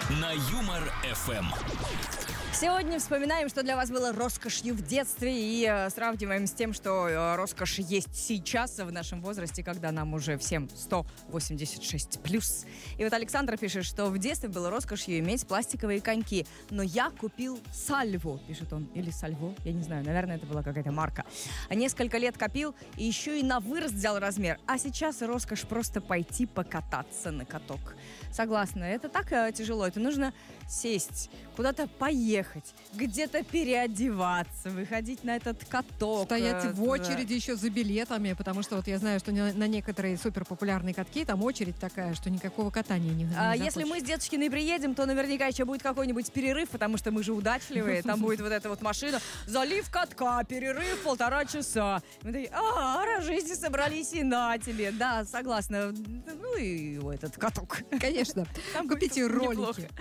на Юмор ФМ. Сегодня вспоминаем, что для вас было роскошью в детстве, и сравниваем с тем, что роскошь есть сейчас в нашем возрасте, когда нам уже всем 186 плюс. И вот Александр пишет, что в детстве было роскошью иметь пластиковые коньки, но я купил сальво, пишет он, или сальво, я не знаю, наверное, это была какая-то марка. Несколько лет копил и еще и на вырост взял размер, а сейчас роскошь просто пойти покататься на каток. Согласна, это так тяжело, это нужно сесть, куда-то поехать, где-то переодеваться, выходить на этот каток. Стоять в очереди еще за билетами, потому что вот я знаю, что на некоторые суперпопулярные катки там очередь такая, что никакого катания не захочешь. Если мы с Деточкиной приедем, то наверняка еще будет какой-нибудь перерыв, потому что мы же удачливые, там будет вот эта вот машина, залив катка, перерыв 1,5 часа. Мы такие, рожище собрались и на тебе. Да, согласна. Ну и этот каток. Конечно. Там Купите будет ролики. неплохо.